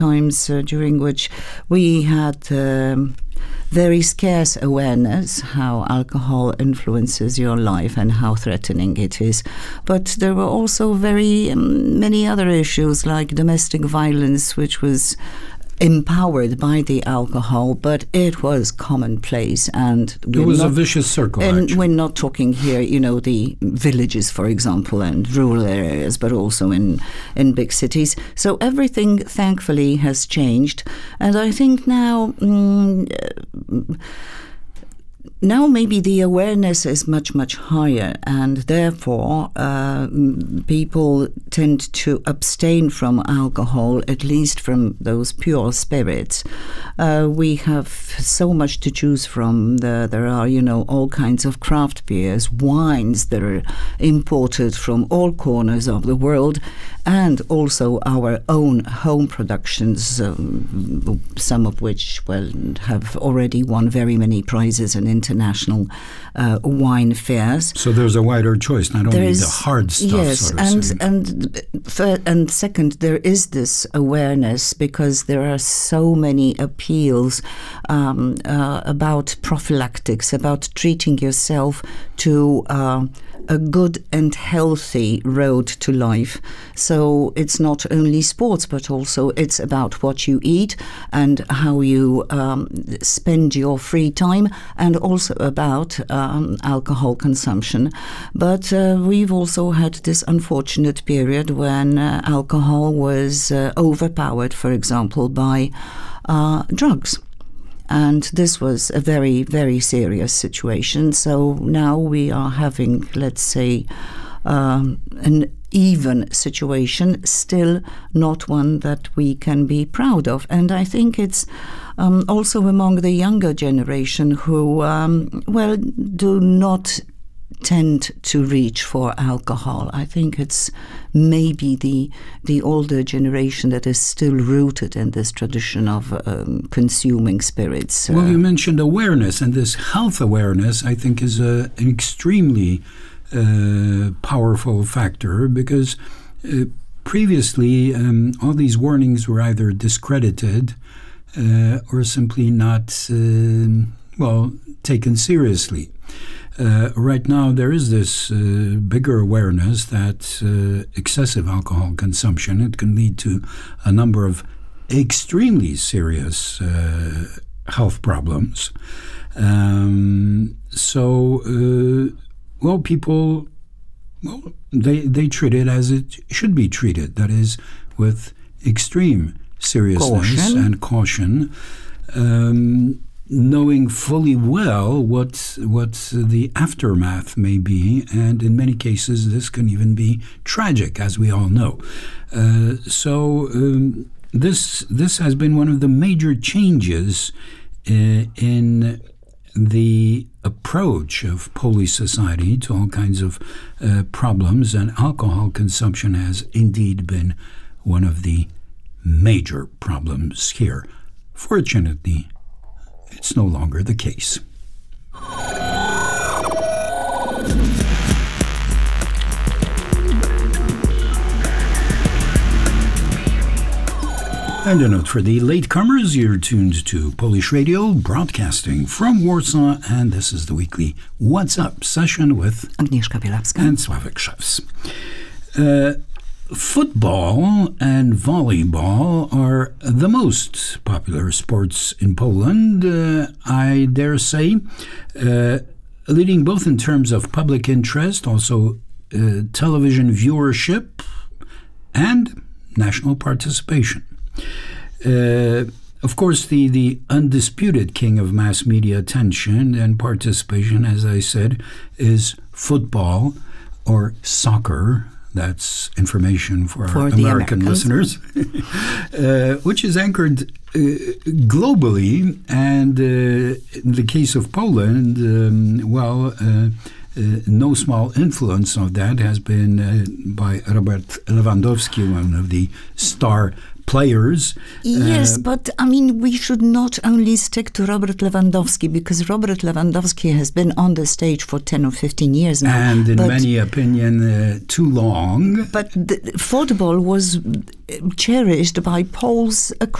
times during which we had very scarce awareness how alcohol influences your life and how threatening it is. But there were also very many other issues like domestic violence, which was empowered by the alcohol, but it was commonplace, and it was a vicious circle. And actually, we're not talking here, the villages, for example, and rural areas, but also in big cities. So everything, thankfully, has changed, and I think now maybe the awareness is much, much higher, and therefore people tend to abstain from alcohol, at least from those pure spirits. We have so much to choose from. There are, all kinds of craft beers, wines that are imported from all corners of the world, and also our own home productions, some of which, have already won very many prizes in international wine fairs. So there's a wider choice, not only the hard stuff. Yes, so to say. and second, there is this awareness because there are so many appeals about prophylactics, about treating yourself to a good and healthy road to life. So it's not only sports, but also it's about what you eat and how you spend your free time, and also about alcohol consumption. But we've also had this unfortunate period when alcohol was overpowered, for example, by drugs. And this was a very, very serious situation. So now we are having, let's say, an even situation, still not one that we can be proud of. And I think it's also among the younger generation who, do not tend to reach for alcohol. I think it's maybe the older generation that is still rooted in this tradition of consuming spirits. Well, you mentioned awareness, and this health awareness, I think, is an extremely powerful factor, because previously all these warnings were either discredited or simply not taken seriously. Right now, there is this bigger awareness that excessive alcohol consumption, it can lead to a number of extremely serious health problems. People, they treat it as it should be treated. That is, with extreme seriousness and caution. Knowing fully well what the aftermath may be, and in many cases this can even be tragic, as we all know. This has been one of the major changes in the approach of Polish society to all kinds of problems, and alcohol consumption has indeed been one of the major problems here. Fortunately, it's no longer the case. And a note for the latecomers, you're tuned to Polish Radio, broadcasting from Warsaw, and this is the weekly What's Up session with Agnieszka Bielawska and Sławek Szewc. Football and volleyball are the most popular sports in Poland, I dare say, leading both in terms of public interest, also television viewership, and national participation. Of course, the undisputed king of mass media attention and participation, as I said, is football or soccer. That's information for our American listeners, which is anchored globally. And in the case of Poland, no small influence of that has been by Robert Lewandowski, one of the star players. Yes, but I mean, we should not only stick to Robert Lewandowski, because Robert Lewandowski has been on the stage for 10 or 15 years now. And in many opinion, too long. But football was cherished by Poles across